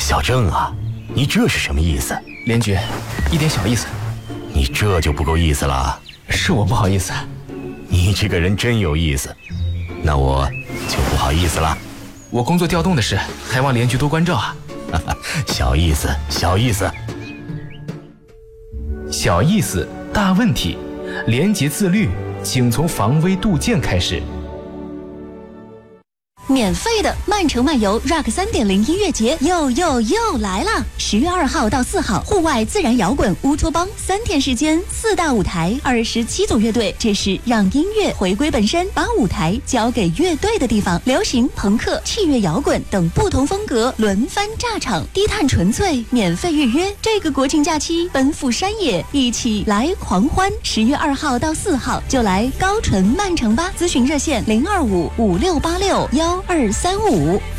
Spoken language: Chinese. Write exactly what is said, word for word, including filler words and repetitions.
小郑啊，你这是什么意思？ 连局，一点小意思。 你这就不够意思了。 是我不好意思。 你这个人真有意思，那我就不好意思了。 我工作调动的事，还望连局多关照啊。 小意思，小意思。 小意思，大问题。廉洁自律，请从防微杜渐开始。 免费的曼城漫游 Rock 三点零 音乐节又又又来了！十月二号到四号，户外自然摇滚乌托邦三天时间，四大舞台，二十七组乐队，这是让音乐回归本身，把舞台交给乐队的地方。流行、朋克、器乐摇滚等不同风格轮番炸场，低碳纯粹，免费预约。这个国庆假期奔赴山野，一起来狂欢！十月二号到四号就来高淳曼城吧，咨询热线零二五五六八六幺二三五。